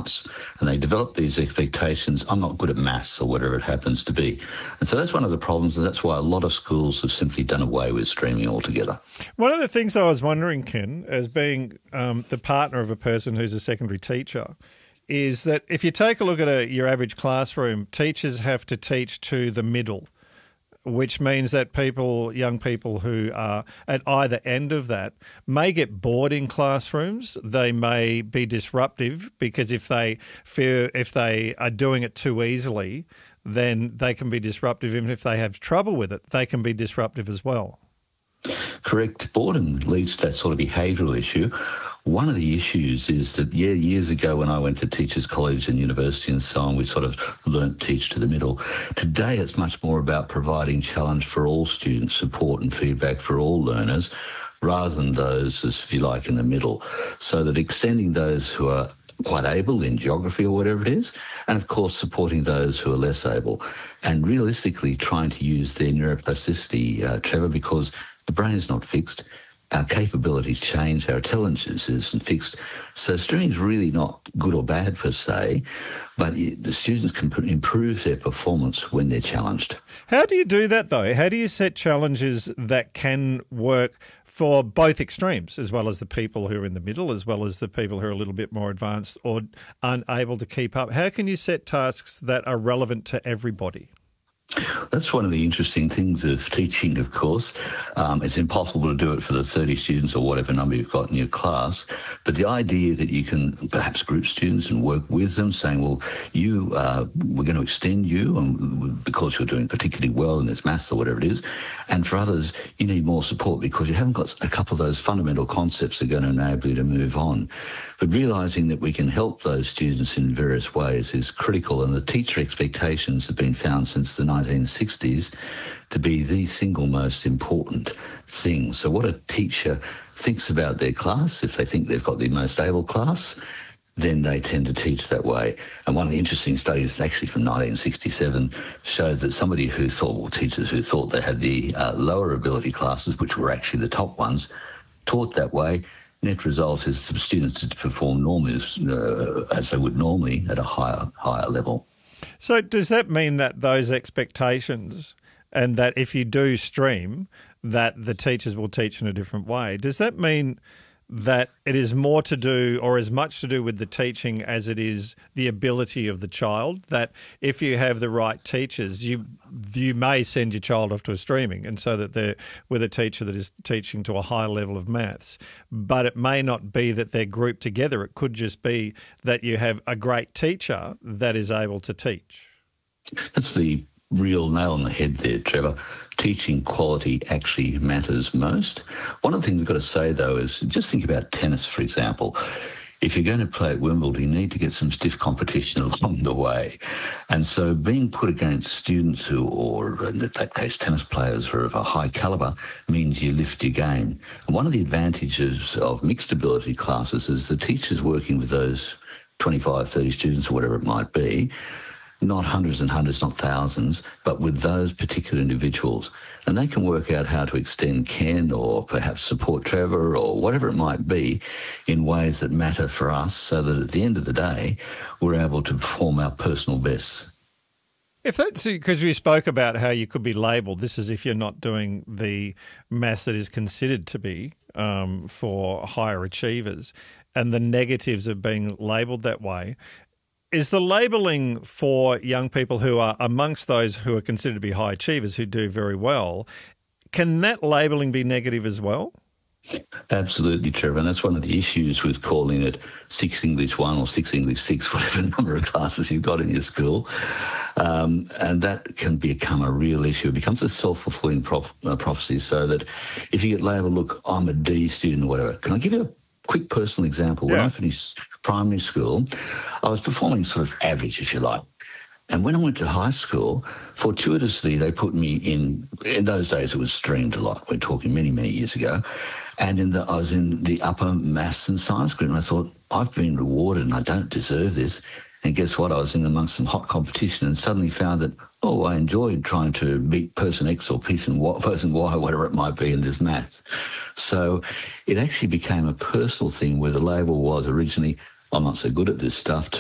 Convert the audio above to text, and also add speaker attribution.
Speaker 1: once, and they develop these expectations, I'm not good at maths or whatever it happens to be. And so that's one of the problems, and that's why a lot of schools have simply done away with streaming altogether.
Speaker 2: One of the things I was wondering, Ken, as being the partner of a person who's a secondary teacher, is that if you take a look at your average classroom, teachers have to teach to the middle, which means that young people who are at either end of that may get bored in classrooms. They may be disruptive because if they are doing it too easily, then they can be disruptive. Even if they have trouble with it, they can be disruptive as well.
Speaker 1: Correct. Boredom leads to that sort of behavioural issue. One of the issues is that, years ago when I went to Teachers College and university and so on, we sort of learnt teach to the middle. Today it's much more about providing challenge for all students, support and feedback for all learners, rather than those, as if you like, in the middle. So that extending those who are quite able in geography or whatever it is, and of course supporting those who are less able. And realistically trying to use their neuroplasticity, Trevor, because the brain is not fixed. Our capabilities change, our intelligence isn't fixed. So streaming is really not good or bad per se, but the students can improve their performance when they're challenged.
Speaker 2: How do you do that though? How do you set challenges that can work for both extremes, as well as the people who are in the middle, as well as the people who are a little bit more advanced or unable to keep up? How can you set tasks that are relevant to everybody?
Speaker 1: That's one of the interesting things of teaching, of course. It's impossible to do it for the 30 students or whatever number you've got in your class. But the idea that you can perhaps group students and work with them, saying, well, we're going to extend you because you're doing particularly well in this maths or whatever it is. And for others, you need more support because you haven't got a couple of those fundamental concepts that are going to enable you to move on. But realising that we can help those students in various ways is critical, and the teacher expectations have been found since the 1960s to be the single most important thing. So what a teacher thinks about their class, if they think they've got the most able class, then they tend to teach that way. And one of the interesting studies, actually from 1967, showed that teachers who thought they had the lower ability classes, which were actually the top ones, taught that way. Net result is the students to perform normally as they would normally at a higher level.
Speaker 2: So does that mean that those expectations, and that if you do stream, that the teachers will teach in a different way, does that mean that it is more to do, or as much to do with the teaching as it is the ability of the child? That if you have the right teachers, you may send your child off to a streaming, and so that they're with a teacher that is teaching to a high level of maths. But it may not be that they're grouped together. It could just be that you have a great teacher that is able to teach.
Speaker 1: That's the real nail on the head there, Trevor. Teaching quality actually matters most. One of the things I've got to say, though, is just think about tennis, for example. If you're going to play at Wimbledon, you need to get some stiff competition along the way. And so being put against students or in that case, tennis players who are of a high calibre, means you lift your game. And one of the advantages of mixed ability classes is the teachers working with those 25, 30 students or whatever it might be, not hundreds and hundreds, not thousands, but with those particular individuals. And they can work out how to extend Ken or perhaps support Trevor or whatever it might be in ways that matter for us, so that at the end of the day, we're able to perform our personal best.
Speaker 2: If that's because you spoke about how you could be labelled, this is if you're not doing the maths that is considered to be for higher achievers, and the negatives of being labelled that way. Is the labelling for young people who are amongst those who are considered to be high achievers, who do very well, can that labelling be negative as well?
Speaker 1: Absolutely, Trevor. And that's one of the issues with calling it 6 English 1 or 6 English 6, whatever number of classes you've got in your school. And that can become a real issue. It becomes a self-fulfilling prophecy, so that if you get labelled, look, I'm a D student or whatever. Can I give you a quick personal example?
Speaker 2: Yeah.
Speaker 1: When I finished primary school, I was performing sort of average, if you like. And when I went to high school, fortuitously, they put me in those days it was streamed a lot. We're talking many, many years ago. And I was in the upper maths and science group. And I thought, I've been rewarded and I don't deserve this. And guess what? I was in amongst some hot competition and suddenly found that, I enjoyed trying to beat person X or person Y, whatever it might be in this maths. So it actually became a personal thing where the label was originally, I'm not so good at this stuff,